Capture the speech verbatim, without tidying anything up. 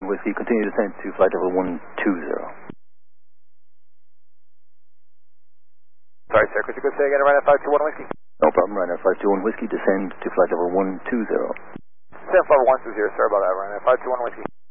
Whiskey, continue descent to flight level one two zero. Sorry, sir, could you go say again, Ryanair five two one Whiskey? No problem, Ryanair five two one Whiskey, descend to flight level one two zero. Descend level one two zero, sorry about that, Ryanair five two one Whiskey.